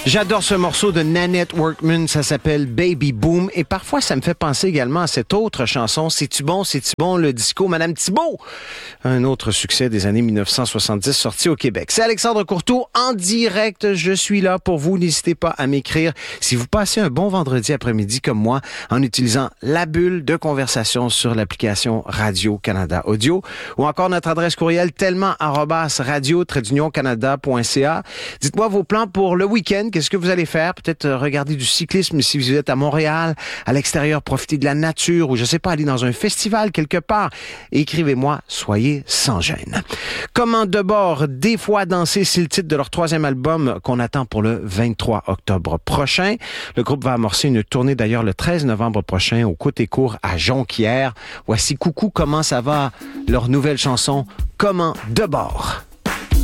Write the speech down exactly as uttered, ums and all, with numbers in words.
J'adore ce morceau de Nanette Workman, ça s'appelle Baby Boom et parfois ça me fait penser également à cette autre chanson, C'est-tu bon, c'est-tu bon, le disco Madame Thibault, un autre succès des années dix-neuf cent soixante-dix sorti au Québec. C'est Alexandre Courteau en direct, je suis là pour vous, n'hésitez pas à m'écrire si vous passez un bon vendredi après-midi comme moi en utilisant la bulle de conversation sur l'application Radio-Canada Audio ou encore notre adresse courriel tellement arobase radio trait d'union canada point c a. Dites-moi vos plans pour le week-end. Qu'est-ce que vous allez faire? Peut-être regarder du cyclisme si vous êtes à Montréal, à l'extérieur, profiter de la nature ou je sais pas, aller dans un festival quelque part. Écrivez-moi, soyez sans gêne. Comment de bord, des fois danser, c'est le titre de leur troisième album qu'on attend pour le vingt-trois octobre prochain. Le groupe va amorcer une tournée d'ailleurs le treize novembre prochain au Côté-Court à Jonquière. Voici Coucou, comment ça va? Leur nouvelle chanson, Comment de bord.